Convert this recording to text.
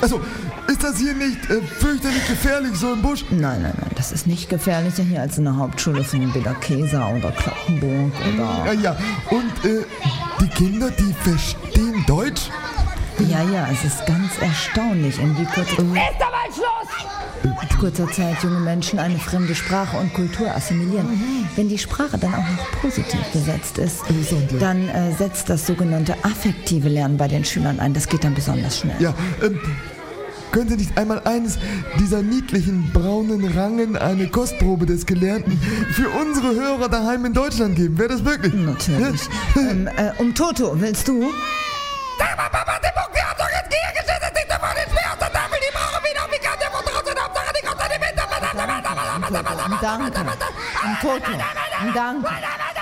Also, ist das hier nicht fürchterlich gefährlich, so im Busch? Nein, das ist nicht gefährlicher hier als in der Hauptschule von Bederkesa oder Kloppenburg oder... Ja, und die Kinder, die verstehen Deutsch? Ja, es ist ganz erstaunlich, in wie kurzer Zeit junge Menschen eine fremde Sprache und Kultur assimilieren. Wenn die Sprache dann auch noch positiv besetzt ist, dann setzt das sogenannte affektive Lernen bei den Schülern ein. Das geht dann besonders schnell. Ja, können Sie nicht einmal eines dieser niedlichen braunen Rangen, eine Kostprobe des Gelernten, für unsere Hörer daheim in Deutschland geben? Wäre das möglich? Natürlich. Toto, willst du? Sag mal, Papa, die Mucke hat doch jetzt Giergeschichte, das liegt da vor den Schwer auf der Tafel, die brauchen wieder auf die Kante von draußen, Hauptsache die kommt an die Mitte. Danke. Toto, danke.